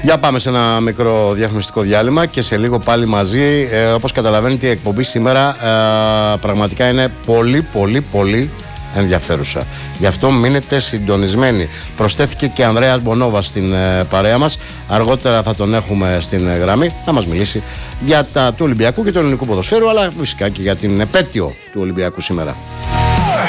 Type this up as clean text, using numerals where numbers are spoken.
Για πάμε σε ένα μικρό διαφημιστικό διάλειμμα και σε λίγο πάλι μαζί. Όπως καταλαβαίνετε, η εκπομπή σήμερα πραγματικά είναι πολύ ενδιαφέρουσα. Γι' αυτό μείνετε συντονισμένοι. Προσθέθηκε και Ανδρέας Μπονόβα στην παρέα μας. Αργότερα θα τον έχουμε στην γραμμή να μας μιλήσει για τα του Ολυμπιακού και του ελληνικού ποδοσφαίρου, αλλά φυσικά και για την επέτειο του Ολυμπιακού σήμερα.